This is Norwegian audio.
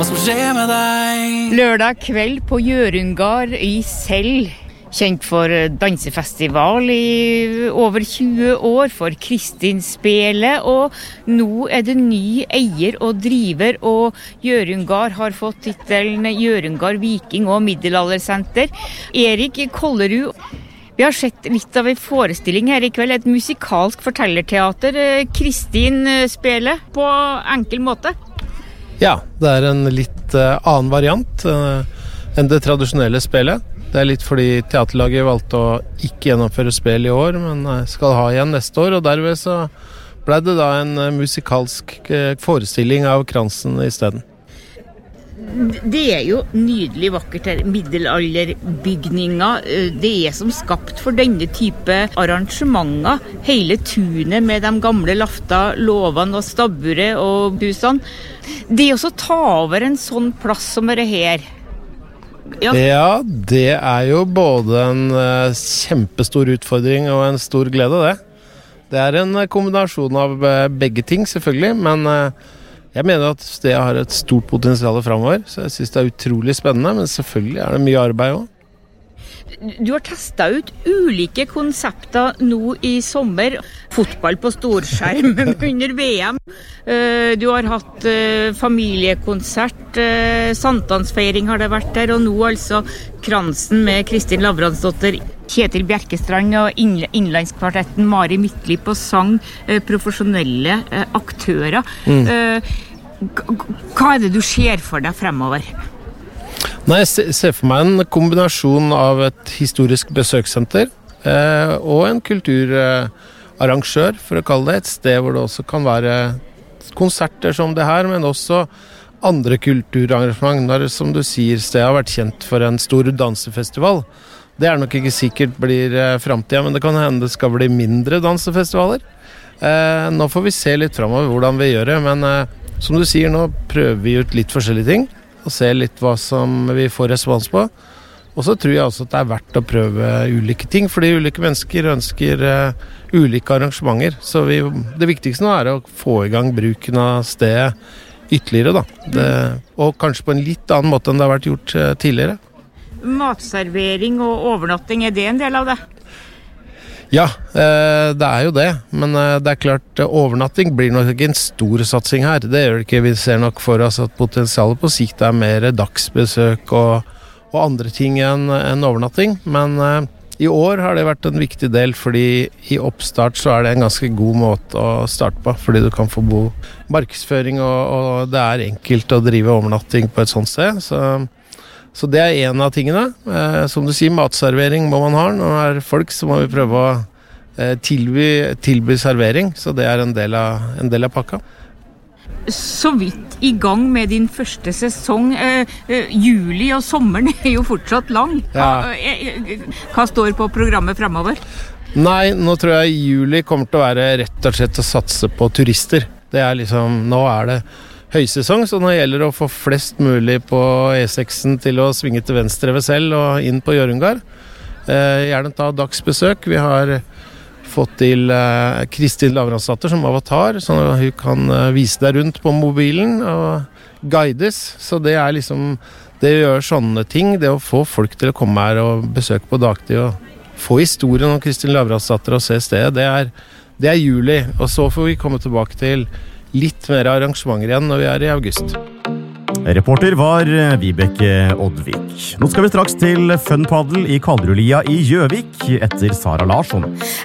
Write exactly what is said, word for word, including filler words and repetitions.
Hva som skjer med deg? Lørdag kveld på Hjørungard i Sel. Kjent for dansefestival i over tjue år, for Kristinspelet, og nå er det ny eier og driver, og Hjørungard har fått tittelen Hjørungard Viking og Middelaldersenter. Erik Kollerud, vi har sett litt av en forestilling her i kveld, et musikalsk fortellerteater, Kristinspelet, på enkel måte. Ja, det er en litt uh, annen variant uh, enn det tradisjonelle spillet. Det er litt fordi teaterlaget valgte å ikke gjennomføre spill i år, men uh, skal ha igjen neste år, og derved så ble det da en uh, musikalsk uh, forestilling av Kransen i stedet. Det er jo nydelig vakkert her, middelalderbygninger. Det er som skapt for denne type arrangementer. Hele tunet med de gamle lafta, låvene og stabburet og husene. Det er også å ta over en sånn plass som er her. Ja. ja, det er jo både en uh, kjempestor utfordring og en stor glede, det. Det er en uh, kombinasjon av uh, begge ting, selvfølgelig, men uh, jeg mener at stedet har et stort potensial fremover, så jeg synes det er utrolig spennende, men selvfølgelig er det mye arbeid også. Du har testet ut ulike konsepter nå i sommer. Fotball på storskjerm under V M. Du har hatt familiekonsert, sankthansfeiring har det vært der, og nå altså Kransen med Kristin Lavransdotter, Kjetil Bjerkestrand og innlandskvartetten Mari Midtlipp og sang profesjonelle aktører. Mm. Hva er det du ser for deg fremover? Nei, jeg ser for meg en kombinasjon av et historisk besøkssenter eh, og en kulturarrangør, for å kalle det, et sted hvor det også kan være konserter som det her, men også andre kulturarrangement. Når, som du sier, stedet har vært kjent for en stor dansefestival. Det er nok ikke sikkert blir eh, fremtiden, men det kan hende det skal bli mindre dansefestivaler. Eh, nå får vi se litt fremover hvordan vi gjør det, men eh, som du sier, nå prøver vi ut litt forskjellige ting, og se litt hva som vi får respons på. Og så tror jeg også at det er verdt å prøve ulike ting, fordi ulike mennesker ønsker uh, ulike arrangementer. Så vi, det viktigste nå er å få i gang bruken av stedet ytterligere, da. Det, og kanskje på en litt annen måte enn det har vært gjort uh, tidligere. Matservering og overnatting, er det en del av det? Ja, eh, det er jo det, men eh, det er klart eh, overnatting blir nok ikke en stor satsing her. Det gjør det ikke. Vi ser nok for oss at potensialet på sikt er mer dagsbesøk og, og andre ting enn en overnatting. Men eh, i år har det vært en viktig del, fordi i oppstart så er det en ganske god måte å starte på, fordi du kan få bo markedsføring, og, og det er enkelt å drive overnatting på et sånt sted, så... Så det er en av tingene. Eh, som du sier, matservering må man ha. Når det er folk, så må vi prøve å eh, tilby, tilby servering. Så det er en del av, en del av pakka. Så vidt i gang med din første sesong. Eh, eh, juli og sommeren er jo fortsatt lang. Hva, Ja. eh, hva står på programmet fremover? Nei, nå tror jeg juli kommer til å være rett og slett å satse på turister. Det er liksom, nå er det høysesong, så nå gjelder det å få flest mulig på E seks til å svinge til venstre ved Sel og inn på Hjørungard. Eh, gjerne ta dagsbesøk. Vi har fått til eh, Kristin Lavransdotter som avatar, sånn at hun kan eh, vise deg rundt på mobilen og guides. Så det er liksom, det å gjøre sånne ting, det å få folk til å komme her og besøke på dagtid og få historien om Kristin Lavransdotter og se stedet, det er, det er juli. Og så får vi komme tilbake til litt mer arrangementer igjen når vi er i august. Reporter var Vibeke Oddvik. Nå skal vi straks til Fun Paddle i Kalderudlia i Gjøvik etter Sara Larsson.